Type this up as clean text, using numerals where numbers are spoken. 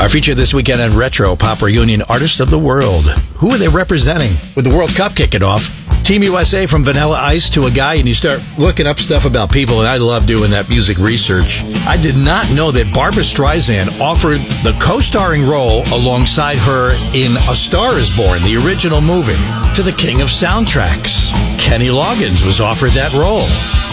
Our feature this weekend on Retro Pop Reunion Artists of the World. Who are they representing? With the World Cup kicking off, Team USA from Vanilla Ice to a guy, and you start looking up stuff about people, and I love doing that music research. I did not know that Barbra Streisand offered the co-starring role alongside her in A Star is Born, the original movie, to the king of soundtracks. Kenny Loggins was offered that role.